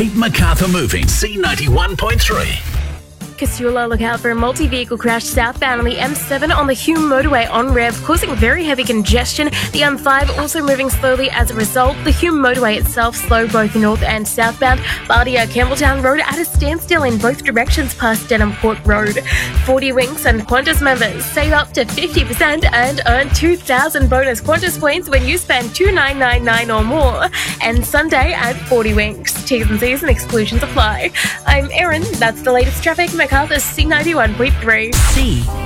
MacArthur Moving, C91.3. Casula, look out for a multi-vehicle crash southbound on the M7 on the Hume motorway on Rev, causing very heavy congestion. The M5 also moving slowly as a result. The Hume motorway itself slow both north and southbound. Bardia Campbelltown Road at a standstill in both directions past Denham Court Road. 40 Winks and Qantas members save up to 50% and earn 2,000 bonus Qantas points when you spend $2,999 or more. And Sunday at 40 Winks. T's and C's and exclusions apply. I'm Erin. That's the latest traffic. MacArthur C91.3. C